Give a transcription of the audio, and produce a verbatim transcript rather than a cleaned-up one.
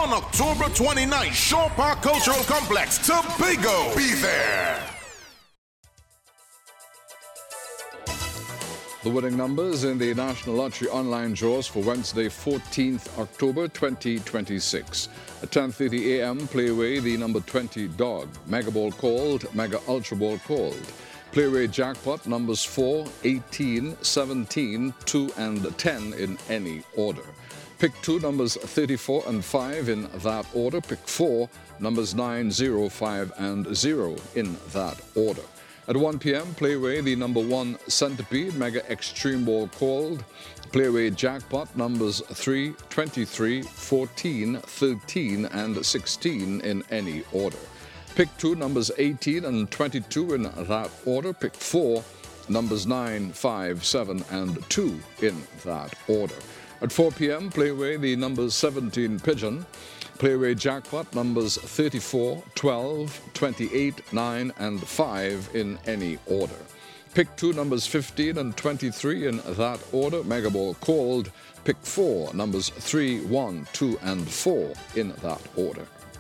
on October twenty-ninth, Shore Park Cultural Complex, Tobago. Be there. The winning numbers in the National Lottery online draws for Wednesday, fourteenth October twenty twenty-six. At ten thirty a m, play away the number twenty Dog. Mega Ball called, Mega Ultra Ball called. Play away jackpot numbers four, eighteen, seventeen, two, and ten in any order. Pick two numbers thirty-four and five in that order. Pick four numbers nine, zero, five, and zero in that order. At one p m, play away the number one Centipede, Mega Extreme Ball called. Play away jackpot numbers three, twenty-three, fourteen, thirteen, and sixteen in any order. Pick two numbers eighteen and twenty-two in that order. Pick four numbers nine, five, seven, and two in that order. At four p m, play away the numbers seventeen Pigeon. Play away jackpot numbers thirty-four, twelve, twenty-eight, nine, and five in any order. Pick two numbers fifteen and twenty-three in that order. Mega Ball called. Pick four numbers three, one, two, and four in that order.